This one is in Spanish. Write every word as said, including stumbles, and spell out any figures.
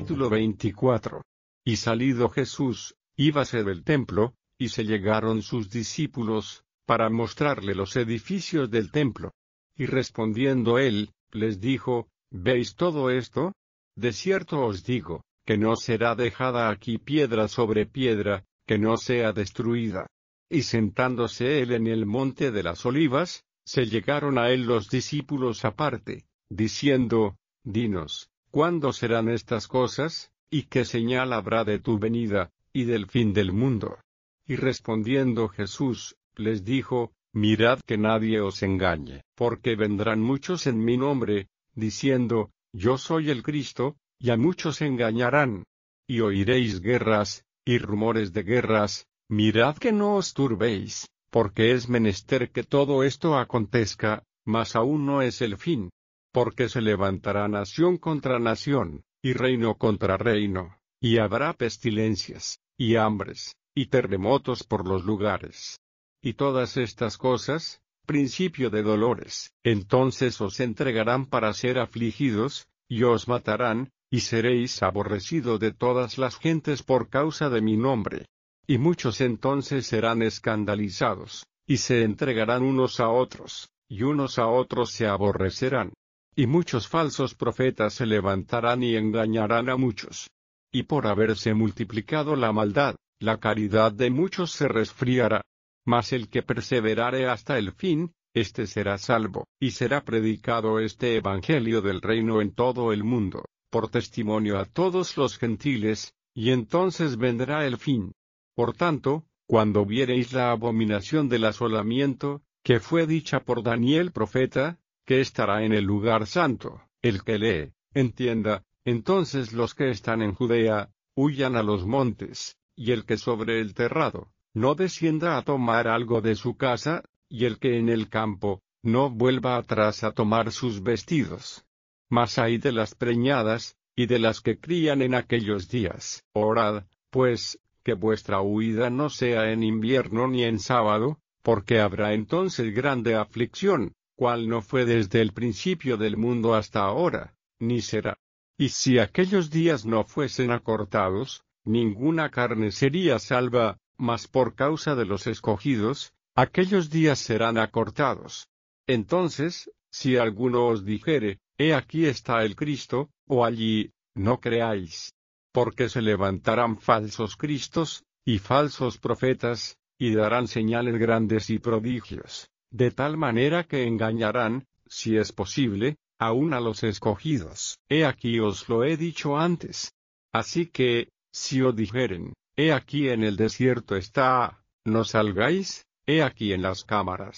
Capítulo veinticuatro. Y salido Jesús, íbase del templo, y se llegaron sus discípulos, para mostrarle los edificios del templo. Y respondiendo él, les dijo: ¿Veis todo esto? De cierto os digo, que no será dejada aquí piedra sobre piedra, que no sea destruida. Y sentándose él en el monte de las olivas, se llegaron a él los discípulos aparte, diciendo: Dinos, ¿cuándo serán estas cosas, y qué señal habrá de tu venida, y del fin del mundo? Y respondiendo Jesús, les dijo: Mirad que nadie os engañe, porque vendrán muchos en mi nombre, diciendo: Yo soy el Cristo, y a muchos engañarán. Y oiréis guerras, y rumores de guerras. Mirad que no os turbéis, porque es menester que todo esto acontezca, mas aún no es el fin. Porque se levantará nación contra nación, y reino contra reino, y habrá pestilencias, y hambres, y terremotos por los lugares. Y todas estas cosas, principio de dolores. Entonces os entregarán para ser afligidos, y os matarán, y seréis aborrecidos de todas las gentes por causa de mi nombre. Y muchos entonces serán escandalizados, y se entregarán unos a otros, y unos a otros se aborrecerán. Y muchos falsos profetas se levantarán y engañarán a muchos. Y por haberse multiplicado la maldad, la caridad de muchos se resfriará. Mas el que perseverare hasta el fin, éste será salvo, y será predicado este evangelio del reino en todo el mundo, por testimonio a todos los gentiles, y entonces vendrá el fin. Por tanto, cuando viereis la abominación del asolamiento, que fue dicha por Daniel profeta, que estará en el lugar santo, el que lee, entienda, entonces los que están en Judea, huyan a los montes, y el que sobre el terrado, no descienda a tomar algo de su casa, y el que en el campo, no vuelva atrás a tomar sus vestidos. Mas ay de las preñadas, y de las que crían en aquellos días. Orad, pues, que vuestra huida no sea en invierno ni en sábado, porque habrá entonces grande aflicción, cual no fue desde el principio del mundo hasta ahora, ni será. Y si aquellos días no fuesen acortados, ninguna carne sería salva, mas por causa de los escogidos, aquellos días serán acortados. Entonces, si alguno os dijere: He aquí está el Cristo, o allí, no creáis. Porque se levantarán falsos cristos, y falsos profetas, y darán señales grandes y prodigios, de tal manera que engañarán, si es posible, aun a los escogidos. He aquí os lo he dicho antes. Así que, si os dijeren: He aquí en el desierto está, no salgáis, he aquí en las cámaras